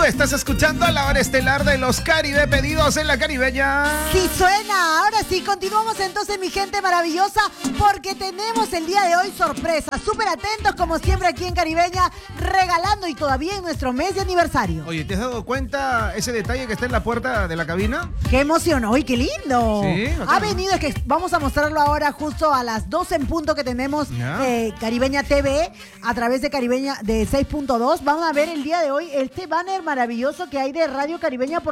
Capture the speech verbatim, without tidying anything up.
Tú estás escuchando a la hora estelar de los Caribe Pedidos en la Caribeña. Sí suena, ahora sí, continuamos entonces mi gente maravillosa porque tenemos el día de hoy sorpresa. Súper atentos como siempre aquí en Caribeña, regalando y todavía en nuestro mes de aniversario. Oye, ¿te has dado cuenta ese detalle que está en la puerta de la cabina? ¡Qué emoción! ¡Uy, qué lindo! Sí, ha venido, es que vamos a mostrarlo ahora justo a las doce en punto que tenemos eh, Caribeña T V a través de Caribeña de seis punto dos. Vamos a ver el día de hoy este banner maravilloso que hay de Radio Caribeña por